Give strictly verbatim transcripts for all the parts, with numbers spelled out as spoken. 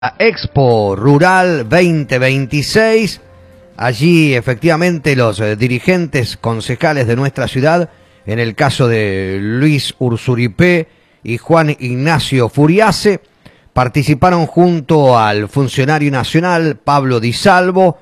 Expo Rural veinte veintiséis. Allí efectivamente los eh, dirigentes concejales de nuestra ciudad, en el caso de Luis Ursuripé y Juan Ignacio Furiase, participaron junto al funcionario nacional Pablo Di Salvo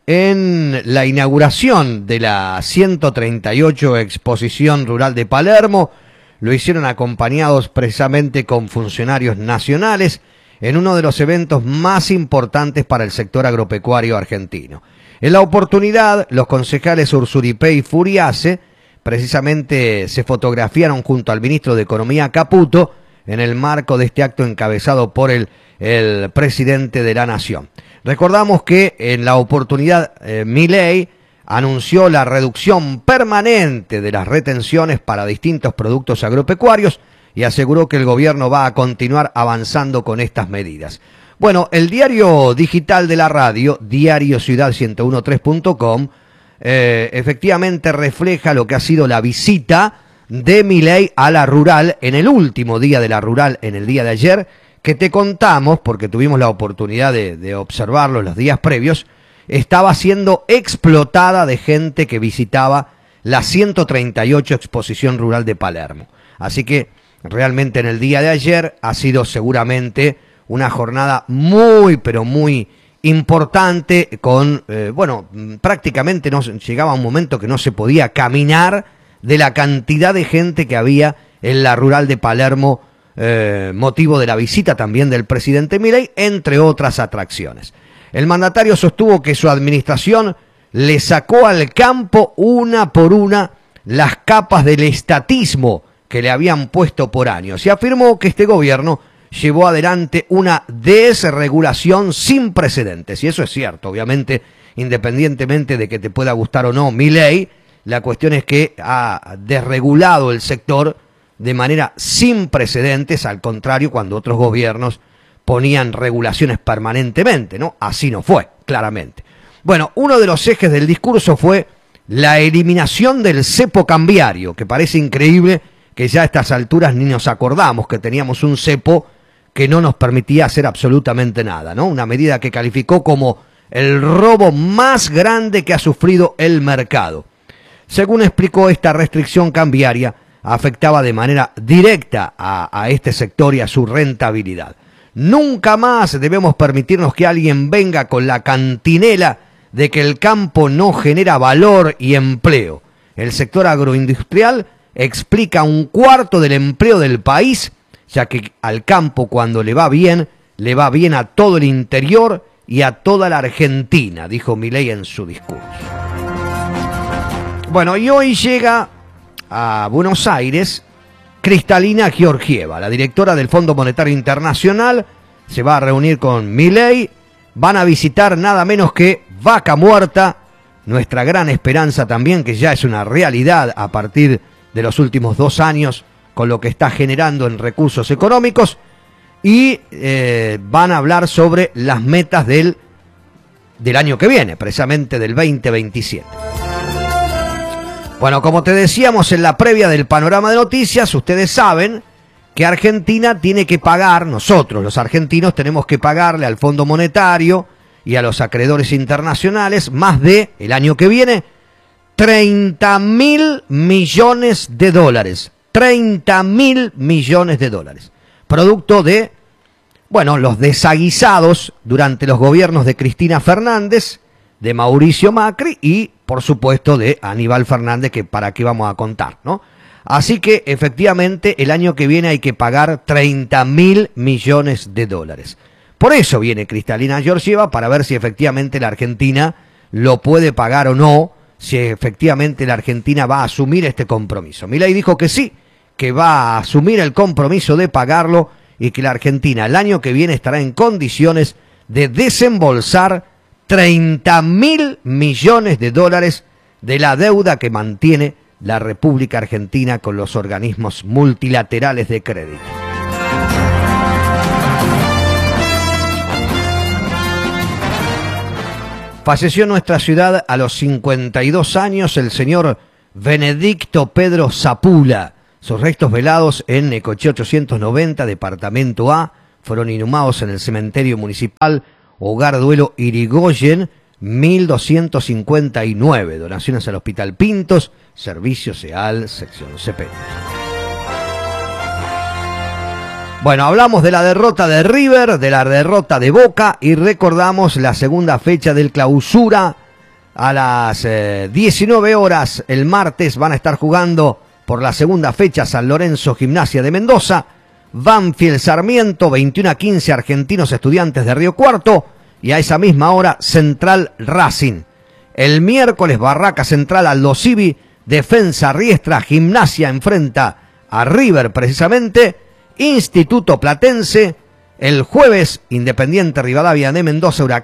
en la inauguración de la ciento treinta y ocho Exposición Rural de Palermo. Lo hicieron acompañados precisamente con funcionarios nacionales en uno de los eventos más importantes para el sector agropecuario argentino. En la oportunidad, los concejales Ursuripé y Furiase precisamente se fotografiaron junto al ministro de Economía Caputo en el marco de este acto encabezado por el, el presidente de la Nación. Recordamos que en la oportunidad eh, Milei anunció la reducción permanente de las retenciones para distintos productos agropecuarios y aseguró que el gobierno va a continuar avanzando con estas medidas. Bueno, el diario digital de la radio, Diario Ciudad ciento uno tres punto com, eh, efectivamente refleja lo que ha sido la visita de Milei a la rural en el último día de la rural, en el día de ayer, que te contamos, porque tuvimos la oportunidad de, de observarlo los días previos, estaba siendo explotada de gente que visitaba la ciento treinta y ocho Exposición Rural de Palermo. Así que realmente en el día de ayer ha sido seguramente una jornada muy, pero muy importante con, eh, bueno, prácticamente no, llegaba un momento que no se podía caminar de la cantidad de gente que había en la rural de Palermo, eh, motivo de la visita también del presidente Milei, entre otras atracciones. El mandatario sostuvo que su administración le sacó al campo una por una las capas del estatismo que le habían puesto por años y afirmó que este gobierno llevó adelante una desregulación sin precedentes. Y eso es cierto, obviamente, independientemente de que te pueda gustar o no Milei, la cuestión es que ha desregulado el sector de manera sin precedentes, al contrario, cuando otros gobiernos ponían regulaciones permanentemente, ¿no? Así no fue, claramente. Bueno, uno de los ejes del discurso fue la eliminación del cepo cambiario, que parece increíble que ya a estas alturas ni nos acordamos que teníamos un cepo que no nos permitía hacer absolutamente nada, ¿no? Una medida que calificó como el robo más grande que ha sufrido el mercado. Según explicó, esta restricción cambiaria afectaba de manera directa a, a este sector y a su rentabilidad. Nunca más debemos permitirnos que alguien venga con la cantinela de que el campo no genera valor y empleo. El sector agroindustrial explica un cuarto del empleo del país, ya que al campo cuando le va bien, le va bien a todo el interior y a toda la Argentina, dijo Milei en su discurso. Bueno, y hoy llega a Buenos Aires Cristalina Georgieva, la directora del Fondo Monetario Internacional, se va a reunir con Milei, van a visitar nada menos que Vaca Muerta, nuestra gran esperanza también, que ya es una realidad a partir de los últimos dos años, con lo que está generando en recursos económicos, y eh, van a hablar sobre las metas del, del año que viene, precisamente del veinte veintisiete. Bueno, como te decíamos en la previa del panorama de noticias, ustedes saben que Argentina tiene que pagar, nosotros los argentinos tenemos que pagarle al Fondo Monetario y a los acreedores internacionales más de, el año que viene, treinta mil millones de dólares. treinta mil millones de dólares. Producto de, bueno, los desaguisados durante los gobiernos de Cristina Fernández, de Mauricio Macri y, por supuesto, de Aníbal Fernández, que para qué vamos a contar, ¿no? Así que, efectivamente, el año que viene hay que pagar treinta mil millones de dólares. Por eso viene Cristalina Georgieva, para ver si efectivamente la Argentina lo puede pagar o no, si efectivamente la Argentina va a asumir este compromiso. Milei dijo que sí, que va a asumir el compromiso de pagarlo y que la Argentina el año que viene estará en condiciones de desembolsar treinta mil millones de dólares de la deuda que mantiene la República Argentina con los organismos multilaterales de crédito. Falleció en nuestra ciudad a los cincuenta y dos años el señor Benedicto Pedro Zapula. Sus restos velados en Necochea ochocientos noventa, departamento A, fueron inhumados en el cementerio municipal Hogar Duelo Irigoyen, mil doscientos cincuenta y nueve. Donaciones al Hospital Pintos, Servicio SEAL, sección Cepeda. Bueno, hablamos de la derrota de River, de la derrota de Boca y recordamos la segunda fecha del Clausura. A las eh, diecinueve horas el martes van a estar jugando por la segunda fecha San Lorenzo Gimnasia de Mendoza, Banfield Sarmiento, veintiuno a quince Argentinos Estudiantes de Río Cuarto y a esa misma hora Central Racing. El miércoles Barraca Central Aldo Civi, Defensa Riestra, Gimnasia enfrenta a River precisamente, Instituto Platense. El jueves Independiente Rivadavia de Mendoza Huracán.